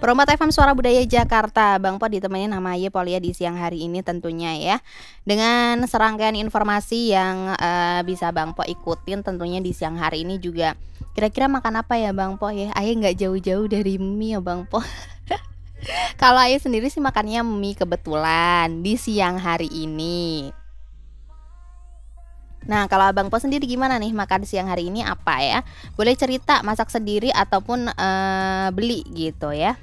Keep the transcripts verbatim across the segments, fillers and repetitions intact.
Promo T F M Suara Budaya Jakarta, Bang Po ditemenin sama Aye Polia di siang hari ini tentunya ya. Dengan serangkaian informasi yang eh, bisa Bang Po ikutin tentunya di siang hari ini juga. Kira-kira makan apa ya Bang Po ya? Aye nggak jauh-jauh dari mie ya Bang Po. Kalau Aye sendiri sih makannya mie kebetulan di siang hari ini. Nah, kalau Abang Po sendiri gimana nih makan siang hari ini apa ya? Boleh cerita masak sendiri ataupun eh, beli gitu ya.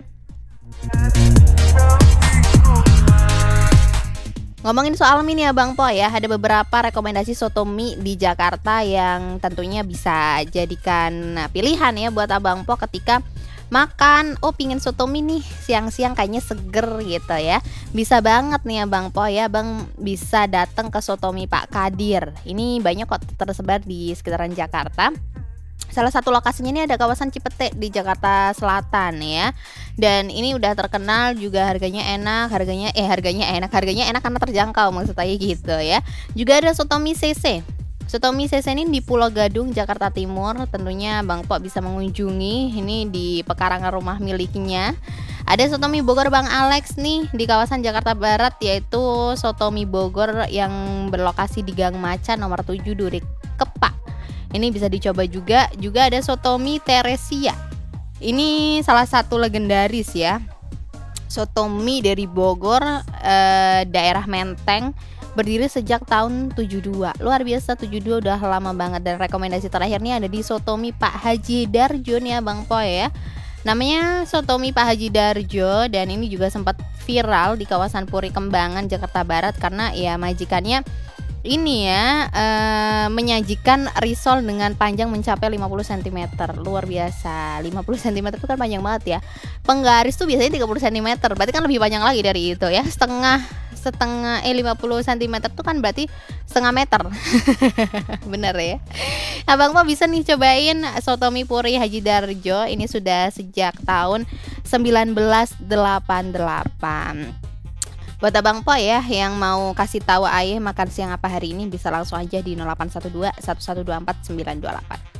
Ngomongin soal mie nih Abang Po ya, ada beberapa rekomendasi soto mie di Jakarta yang tentunya bisa jadikan pilihan ya buat Abang Po ketika makan, oh pingin soto mie nih siang-siang kayaknya seger gitu ya. Bisa banget nih Abang Po ya, Bang bisa datang ke soto mie Pak Kadir. Ini banyak kok tersebar di sekitaran Jakarta. Salah satu lokasinya ini ada kawasan Cipete di Jakarta Selatan ya. Dan ini udah terkenal juga harganya enak, harganya eh harganya enak, harganya enak karena terjangkau maksud saya gitu ya. Juga ada soto mie C C. Soto mie C C ini di Pulau Gadung, Jakarta Timur. Tentunya Bang Po bisa mengunjungi ini di pekarangan rumah miliknya. Ada soto mie Bogor Bang Alex nih di kawasan Jakarta Barat, yaitu soto mie Bogor yang berlokasi di Gang Macan nomor tujuh Durik Kepak. Ini bisa dicoba juga. Juga ada soto mie Teresia. Ini salah satu legendaris ya. Soto mie dari Bogor, eh, daerah Menteng. Berdiri sejak tahun tujuh dua. Luar biasa, tujuh dua udah lama banget. Dan rekomendasi terakhirnya ada di soto mie Pak Haji Darjo nih ya Bang Po ya. Namanya soto mie Pak Haji Darjo. Dan ini juga sempat viral di kawasan Puri Kembangan, Jakarta Barat. Karena ya majikannya ini ya e, menyajikan risol dengan panjang mencapai lima puluh sentimeter. Luar biasa, lima puluh sentimeter itu kan panjang banget ya. Penggaris tuh biasanya tiga puluh sentimeter, berarti kan lebih panjang lagi dari itu ya. Setengah setengah eh lima puluh sentimeter tuh kan berarti setengah meter. Bener ya. Abang mau bisa nih cobain soto mie Puri Haji Darjo. Ini sudah sejak tahun sembilan belas delapan puluh delapan. Buat Abang Po ya yang mau kasih tahu Ayah makan siang apa hari ini, bisa langsung aja di nol delapan satu dua satu satu dua empat sembilan dua delapan.